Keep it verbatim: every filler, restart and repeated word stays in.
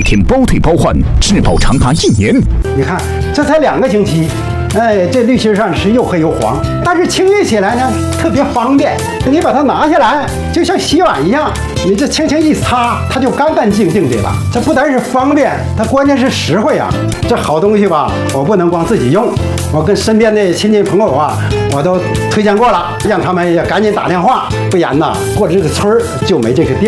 天包退包换，质保长达一年。 你看，这才两个星期。 哎，这滤芯上是又黑又黄，但是清洁起来呢特别方便。你把它拿下来，就像洗碗一样，你这轻轻一擦，它就干干净净的了。这不单是方便，它关键是实惠啊！这好东西吧，我不能光自己用，我跟身边的亲戚朋友啊，我都推荐过了，让他们也赶紧打电话，不然呐，过这个村儿就没这个店。